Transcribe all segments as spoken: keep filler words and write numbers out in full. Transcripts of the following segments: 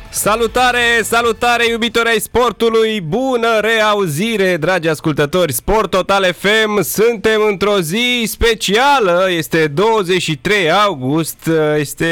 Salutare, salutare iubitori ai sportului, bună reauzire, dragi ascultători, Sport Total F M, suntem într-o zi specială, este douăzeci și trei august, este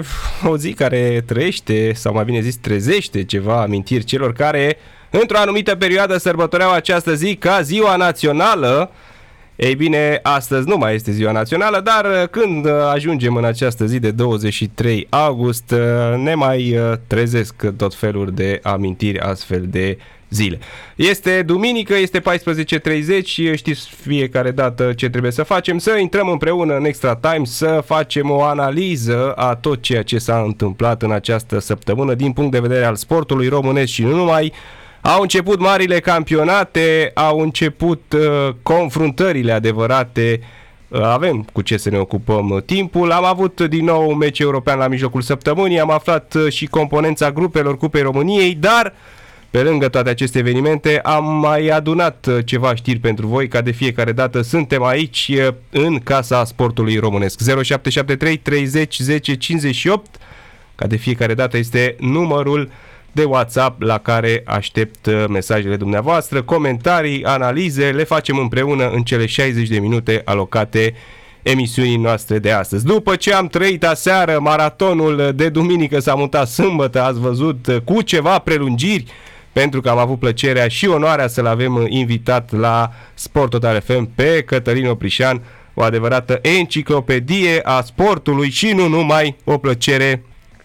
o zi care trăiește, sau mai bine zis trezește ceva amintiri celor care într-o anumită perioadă sărbătoreau această zi ca ziua națională. Ei bine, astăzi nu mai este ziua națională, dar când ajungem în această zi de douăzeci și trei august, ne mai trezesc tot felul de amintiri astfel de zile. Este duminică, este paisprezece și treizeci și știți fiecare dată ce trebuie să facem, să intrăm împreună în Extra Time, să facem o analiză a tot ceea ce s-a întâmplat în această săptămână din punct de vedere al sportului românesc și nu numai. Au început marile campionate, au început uh, confruntările adevărate, uh, avem cu ce să ne ocupăm timpul. Am avut din nou un meci european la mijlocul săptămânii, am aflat uh, și componența grupelor Cupei României, dar pe lângă toate aceste evenimente am mai adunat uh, ceva știri pentru voi, ca de fiecare dată suntem aici uh, în Casa Sportului Românesc. zero șapte șapte trei treizeci zece cincizeci și opt, ca de fiecare dată este numărul de WhatsApp la care aștept mesajele dumneavoastră, comentarii, analize, le facem împreună în cele șaizeci de minute alocate emisiunii noastre de astăzi. După ce am trăit aseară maratonul de duminică, s-a mutat sâmbătă, ați văzut, cu ceva prelungiri, pentru că am avut plăcerea și onoarea să-l avem invitat la Sport Total F M pe Cătălin Oprișan, o adevărată enciclopedie a sportului și nu numai, o plăcere,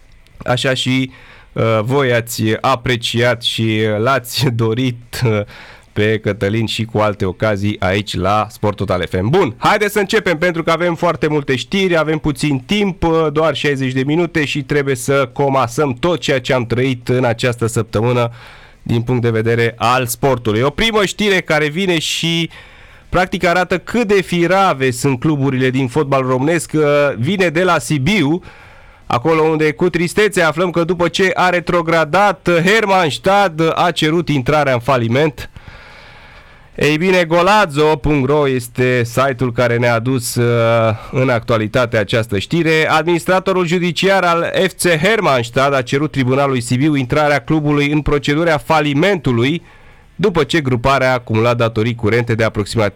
așa și voi ați apreciat și l-ați dorit pe Cătălin și cu alte ocazii aici la Sport Total F M. Bun, haideți să începem pentru că avem foarte multe știri, avem puțin timp, doar șaizeci de minute și trebuie să comasăm tot ceea ce am trăit în această săptămână din punct de vedere al sportului. O primă știre care vine și practic arată cât de firave sunt cluburile din fotbal românesc, vine de la Sibiu, acolo unde cu tristețe aflăm că după ce a retrogradat, Hermannstad a cerut intrarea în faliment. Ei bine, Golazo punct ro este site-ul care ne-a adus uh, în actualitate această știre. Administratorul judiciar al F C Hermannstad a cerut Tribunalului Sibiu intrarea clubului în procedura falimentului după ce gruparea a acumulat datorii curente de aproximativ